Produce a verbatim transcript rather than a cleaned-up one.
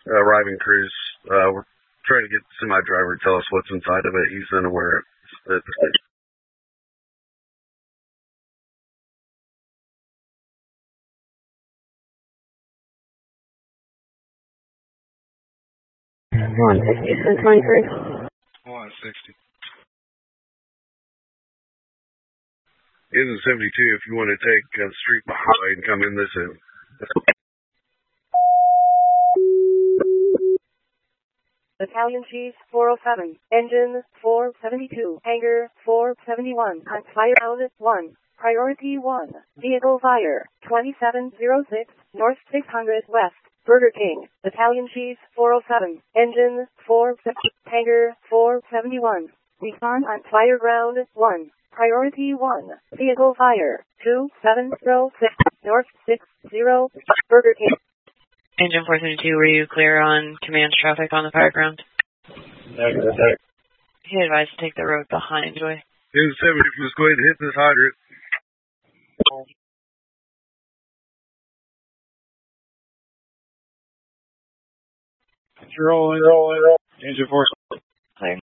uh, arriving crews. Uh, we're trying to get the semi-driver to tell us what's inside of it. He's unaware at the station. one sixty, six twenty-three. one sixty. Isn't seventy-two if you want to take uh, the street behind and come in this end. Battalion Chief four oh seven, Engine four seventy-two, Hangar four seventy-one, on fire out one, Priority one, Vehicle Fire, twenty-seven oh six, North six hundred West, Burger King, Battalion Chief four oh seven, Engine four seventy, Hangar four seventy-one, Respond on fire ground one, Priority one, Vehicle Fire, two seven oh six, North six zero, Burger King. Engine four seventy-two, were you clear on command traffic on the fire ground? Negative. He advised to take the road behind Joy. Isn't seventy, just go ahead and hit this hydrant. Rolling, rolling, rolling. Engine four. Clear.